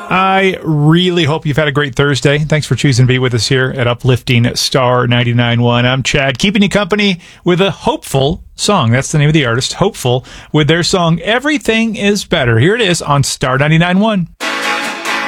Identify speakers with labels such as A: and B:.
A: I really hope you've had a great Thursday. Thanks for choosing to be with us here at Uplifting Star 99.1. I'm Chad, keeping you company with a hopeful song. That's the name of the artist, Hopeful, with their song, Everything is Better. Here it is on Star 99.1.